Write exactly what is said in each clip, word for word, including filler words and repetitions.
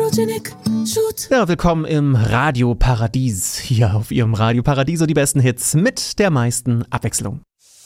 Sputnik, Shoot. Ja, willkommen im Radioparadies. Hier auf Ihrem Radioparadiso die besten Hits mit der meisten Abwechslung.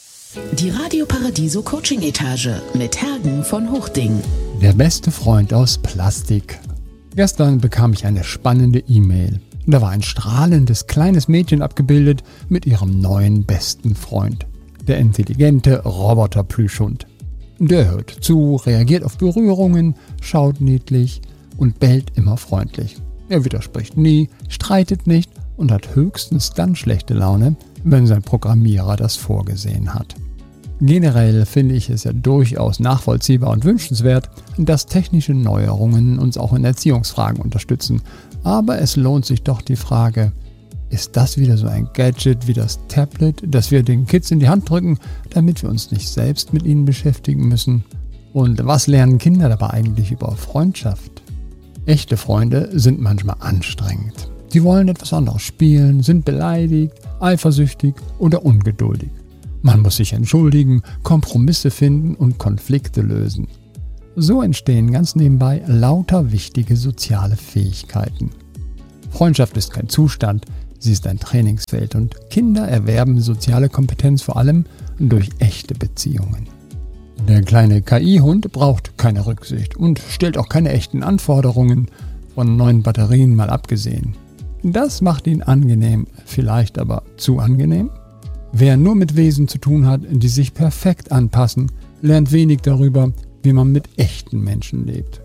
Die Radio Paradiso Coaching Etage mit Hergen von Hochding. Der beste Freund aus Plastik. Gestern bekam ich eine spannende E-Mail. Da war ein strahlendes kleines Mädchen abgebildet mit ihrem neuen besten Freund. Der intelligente Roboter-Plüschhund. Der hört zu, reagiert auf Berührungen, schaut niedlich und bellt immer freundlich. Er widerspricht nie, streitet nicht und hat höchstens dann schlechte Laune, wenn sein Programmierer das vorgesehen hat. Generell finde ich es ja durchaus nachvollziehbar und wünschenswert, dass technische Neuerungen uns auch in Erziehungsfragen unterstützen. Aber es lohnt sich doch die Frage, ist das wieder so ein Gadget wie das Tablet, das wir den Kids in die Hand drücken, damit wir uns nicht selbst mit ihnen beschäftigen müssen? Und was lernen Kinder dabei eigentlich über Freundschaft? Echte Freunde sind manchmal anstrengend. Sie wollen etwas anderes spielen, sind beleidigt, eifersüchtig oder ungeduldig. Man muss sich entschuldigen, Kompromisse finden und Konflikte lösen. So entstehen ganz nebenbei lauter wichtige soziale Fähigkeiten. Freundschaft ist kein Zustand, sie ist ein Trainingsfeld und Kinder erwerben soziale Kompetenz vor allem durch echte Beziehungen. Der kleine K I-Hund braucht keine Rücksicht und stellt auch keine echten Anforderungen, von neuen Batterien mal abgesehen. Das macht ihn angenehm, vielleicht aber zu angenehm? Wer nur mit Wesen zu tun hat, die sich perfekt anpassen, lernt wenig darüber, wie man mit echten Menschen lebt.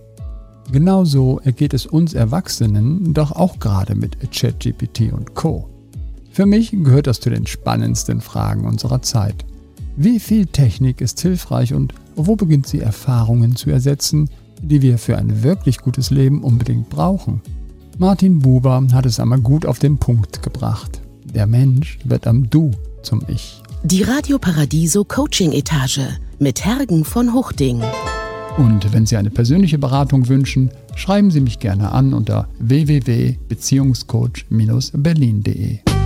Genauso ergeht es uns Erwachsenen doch auch gerade mit ChatGPT und Co. Für mich gehört das zu den spannendsten Fragen unserer Zeit. Wie viel Technik ist hilfreich und wo beginnt sie Erfahrungen zu ersetzen, die wir für ein wirklich gutes Leben unbedingt brauchen? Martin Buber hat es einmal gut auf den Punkt gebracht. Der Mensch wird am Du zum Ich. Die Radio Paradiso Coaching Etage mit Hergen von Hochding. Und wenn Sie eine persönliche Beratung wünschen, schreiben Sie mich gerne an unter w w w punkt beziehungscoach Bindestrich berlin punkt de.